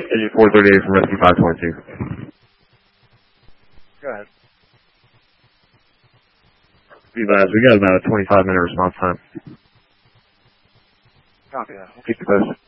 Engine 438 from Rescue 522. Go ahead. We got about a 25-minute response time. Copy that. Keep you posted.